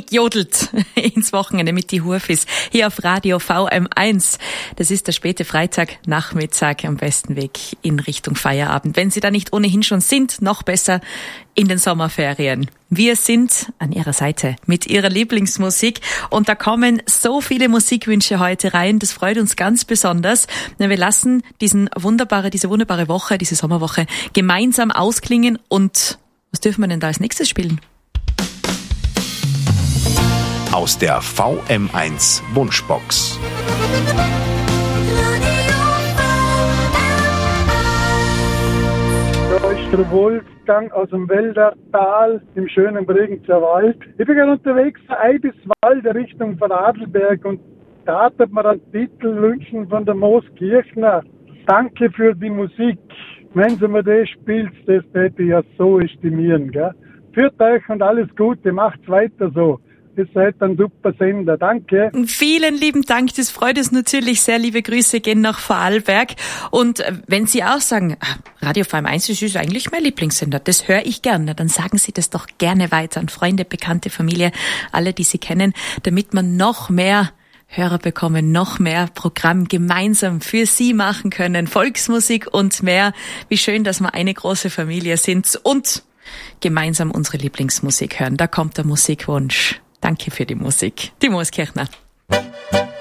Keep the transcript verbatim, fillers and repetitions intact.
reingejodelt ins Wochenende mit die Hurfis hier auf Radio V M eins. Das ist der späte Freitagnachmittag, am besten Weg in Richtung Feierabend. Wenn Sie da nicht ohnehin schon sind, noch besser in den Sommerferien. Wir sind an Ihrer Seite mit Ihrer Lieblingsmusik und da kommen so viele Musikwünsche heute rein. Das freut uns ganz besonders. Wir lassen diesen wunderbare, diese wunderbare Woche, diese Sommerwoche gemeinsam ausklingen. Und was dürfen wir denn da als nächstes spielen? Aus der V M eins Wunschbox. Da ist der Wolfgang aus dem Wäldertal im schönen Bregenzer Wald. Ich bin gerade unterwegs von Eibiswald Richtung von Adelberg und da hat man einen Titel wünschen von der Mooskirchner. Danke für die Musik. Wenn Sie mir das spielt, das hätte ich ja so estimieren. Gell? Führt euch und alles Gute, macht's weiter so. Ihr seid ein super Sender. Danke. Vielen lieben Dank. Das freut uns natürlich sehr. Liebe Grüße gehen nach Vorarlberg. Und wenn Sie auch sagen, Radio V M eins ist eigentlich mein Lieblingssender, das höre ich gerne, dann sagen Sie das doch gerne weiter an Freunde, Bekannte, Familie, alle, die Sie kennen, damit man noch mehr Hörer bekommen, noch mehr Programm gemeinsam für Sie machen können. Volksmusik und mehr. Wie schön, dass wir eine große Familie sind und gemeinsam unsere Lieblingsmusik hören. Da kommt der Musikwunsch. Danke für die Musik. Die Mooskirchner.